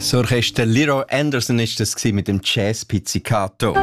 Das Orchester Leroy Anderson war das mit dem Jazz Pizzicato.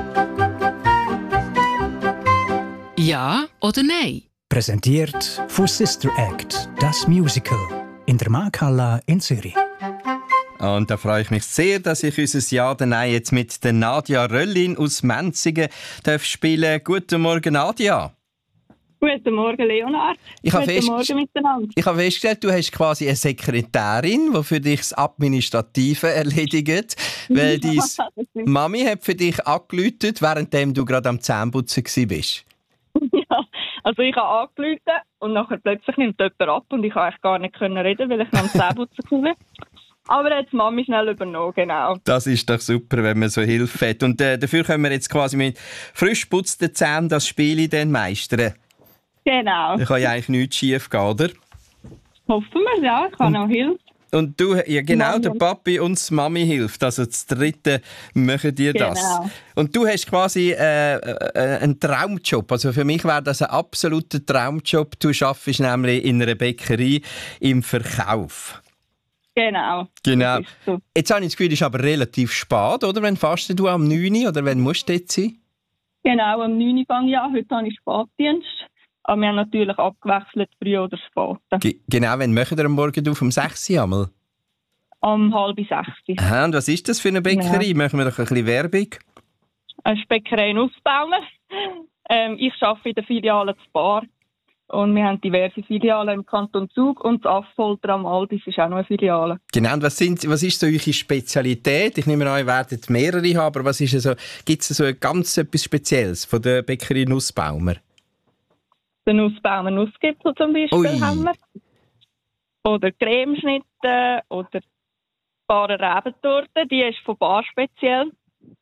Ja oder nein? Präsentiert von Sister Act, das Musical, in der Markthalle in Zürich. Und da freue ich mich sehr, dass ich unser Ja oder Nein jetzt mit der Nadia Röllin aus Menzigen spielen darf. Guten Morgen, Nadia. Guten Morgen, Leonard. Guten Morgen miteinander. Ich habe festgestellt, du hast quasi eine Sekretärin, die für dich das Administrative erledigt. Weil deine Mami hat für dich angerufen, während du gerade am Zähneputzen warst. Ja, also ich habe angerufen und nachher plötzlich nimmt jemand ab und ich konnte eigentlich gar nicht reden, weil ich noch am Zähneputzen war. Aber jetzt Mami schnell übernommen, genau. Das ist doch super, wenn man so Hilfe hat. Und dafür können wir jetzt quasi mit frisch geputzten Zähnen das Spiel dann meistern. Genau. Da kann ja eigentlich nichts schief gehen, oder? Hoffen wir, ja. Ich habe noch Hilfe. Und du, ja genau, Mami. der Papi und die Mami hilft. Also das Dritte machen dir das. Genau. Und du hast quasi einen Traumjob. Also für mich wäre das ein absoluter Traumjob. Du arbeitest nämlich in einer Bäckerei im Verkauf. Genau. Genau. Das ist so. Jetzt habe ich das Gefühl, es ist aber relativ spät, oder? Wenn fasst du am 9 Uhr oder wenn musst du dort sein? Genau, am 9 Uhr fange ich an. Heute habe ich Spätdienst. Aber wir haben natürlich abgewechselt, früh oder spät. Genau, wenn machen wir am Morgen auf? Um 6 Uhr einmal? Um 5:30. Aha, und was ist das für eine Bäckerei? Ja. Machen wir doch ein bisschen Werbung. Eine Bäckerei in Nussbaumer. Ich arbeite in der Filiale zu Bar. Und wir haben diverse Filialen im Kanton Zug. Und das Affolter am Aldis ist auch noch eine Filiale. Genau, und was ist so eure Spezialität? Ich nehme an, ihr werdet mehrere haben, aber was ist so, gibt es so ganz etwas Spezielles von der Bäckerei Nussbaumer? Den Nussbaumer Nussgipfel zum Beispiel Ui. haben wir. Oder Cremeschnitte oder Barer Rebentorte. Die ist von Bar speziell.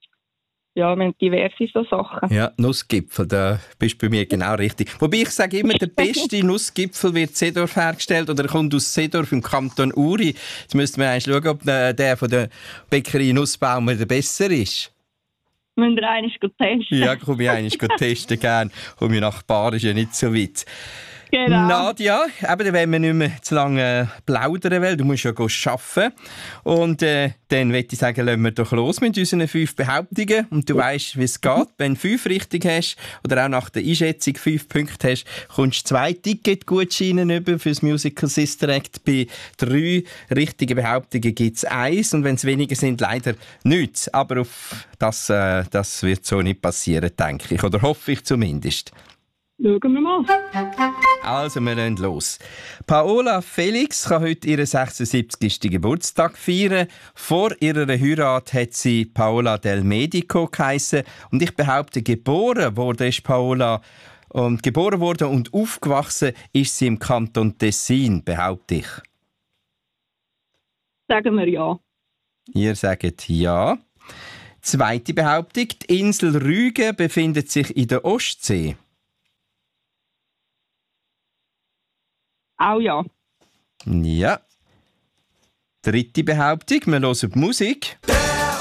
Ja, wir haben diverse so Sachen. Ja, Nussgipfel, da bist du bei mir genau richtig. Wobei ich sage immer, der beste Nussgipfel wird in Seedorf hergestellt oder kommt aus Seedorf im Kanton Uri. Jetzt müssten wir eigentlich schauen, ob der von der Bäckerei Nussbaumer der besser ist. Müssen wir einmal testen. Ja, komme ich eigentlich testen gerne. Und mir nach Bar ist ja nicht so weit. Genau. Nadia, eben, wenn wir nicht mehr zu lange plaudern wollen, du musst ja arbeiten. Und dann möchte ich sagen, lassen wir doch los mit unseren 5 Behauptungen. Und du weißt, wie es geht. Wenn du 5 richtig hast oder auch nach der Einschätzung 5 Punkte hast, kommst du 2 Ticketgutscheine über für das Musical Sister Act. Bei 3 richtigen Behauptungen gibt es 1. Und wenn es weniger sind, leider nichts. Aber auf das wird so nicht passieren, denke ich. Oder hoffe ich zumindest. Schauen wir mal. Also, wir gehen los. Paola Felix kann heute ihren 76. Geburtstag feiern. Vor ihrer Heirat hat sie Paola del Medico geheissen. Und ich behaupte, geboren wurde Paola und geboren wurde und aufgewachsen ist sie im Kanton Tessin, behaupte ich. Sagen wir ja. Ihr sagt ja. Zweite Behauptung. Die Insel Rügen befindet sich in der Ostsee. Auch ja. Ja. Dritte Behauptung. Wir hören Musik.